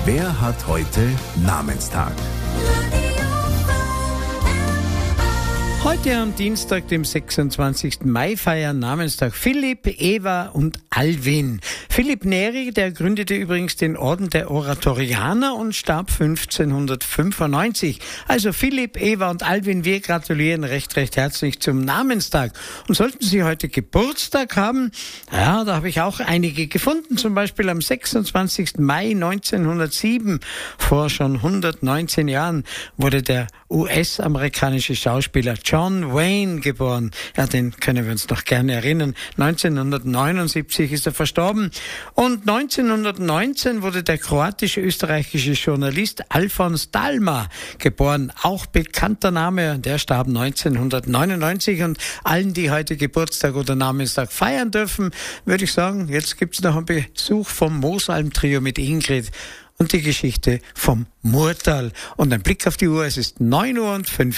Wer hat heute Namenstag? Heute am Dienstag, dem 26. Mai, feiern Namenstag Philipp, Eva und Alwin. Philipp Neri, der gründete übrigens den Orden der Oratorianer und starb 1595. Also Philipp, Eva und Alwin, wir gratulieren recht herzlich zum Namenstag. Und sollten Sie heute Geburtstag haben, ja, da habe ich auch einige gefunden. Zum Beispiel am 26. Mai 1907, vor schon 119 Jahren, wurde der US-amerikanische Schauspieler John Wayne geboren. Ja, den können wir uns noch gerne erinnern. 1979 ist er verstorben. Und 1919 wurde der kroatisch-österreichische Journalist Alfons Dalma geboren. Auch bekannter Name. Der starb 1999. Und allen, die heute Geburtstag oder Namenstag feiern dürfen, würde ich sagen, jetzt gibt's noch einen Besuch vom Moosalm-Trio mit Ingrid und die Geschichte vom Murtal. Und ein Blick auf die Uhr, es ist 9:05